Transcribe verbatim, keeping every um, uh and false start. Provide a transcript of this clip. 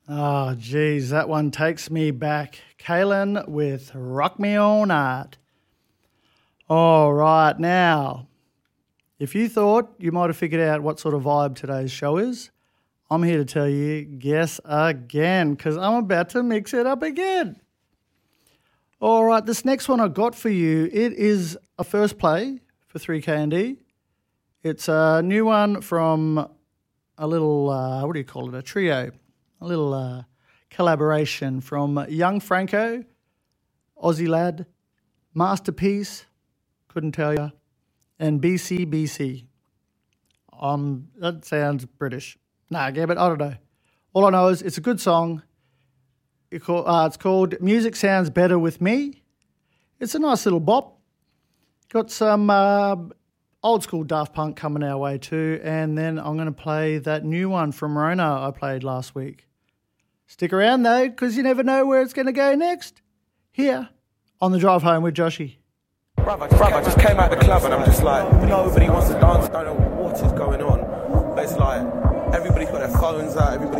Oh, geez, that one takes me back. Kaylin with Rock Me All Night. All right, now, if you thought you might have figured out what sort of vibe today's show is, I'm here to tell you, guess again, because I'm about to mix it up again. All right, this next one I got for you, it is a first play for three K and D. It's a new one from a little, uh, what do you call it, a trio, a little uh, collaboration from Young Franco, Aussie Lad, Masterpiece, couldn't tell you, and B C B C. Um, that sounds British. Nah, yeah, but I don't know. All I know is it's a good song. It call, uh, it's called Music Sounds Better With Me. It's a nice little bop. Got some uh, old school Daft Punk coming our way too, and then I'm going to play that new one from Rona I played last week. Stick around though, because you never know where it's going to go next. Here, on the drive home with Joshy. Bruv, I just, Bruv, I just came out of the club and I'm just like, nobody wants to dance, don't know what is going on. But it's like, everybody's got their phones out, everybody